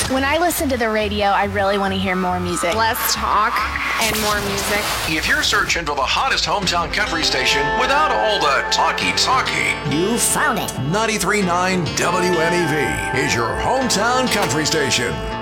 When I listen to the radio, I really want to hear more music. Less talk and more music. If you're searching for the hottest hometown country station without all the talky, you found it. 93.9 WNEV is your hometown country station.